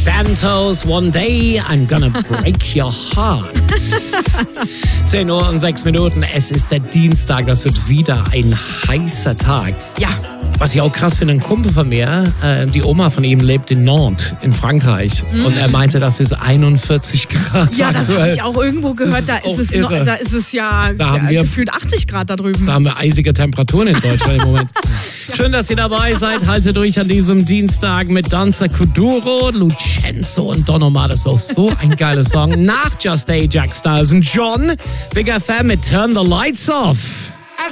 Santos, One Day, I'm Gonna Break Your Heart. 10 Uhr und 6 Minuten. Es ist der Dienstag. Das wird wieder ein heißer Tag. Ja. Was ich auch krass finde, ein Kumpel von mir, die Oma von ihm lebt in Nantes, in Frankreich. Und er meinte, das ist 41 Grad. Ja, das habe ich auch irgendwo gehört. Da ist es ja gefühlt 80 Grad da drüben. Da haben wir eisige Temperaturen in Deutschland im Moment. Schön, dass ihr dabei seid. Haltet durch an diesem Dienstag mit Danza Kuduro, Lucenzo und Don Omar. Das ist auch so ein geiler Song. Nach Just Ajax Styles und John, Big FM mit Turn the Lights Off.